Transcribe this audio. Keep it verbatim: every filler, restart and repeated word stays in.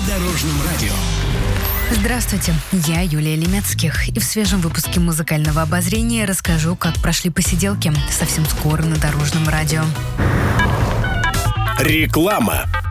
Дорожном радио. Здравствуйте, я Юлия Лемецких, и в свежем выпуске музыкального обозрения расскажу, как прошли посиделки совсем скоро на Дорожном радио. Реклама.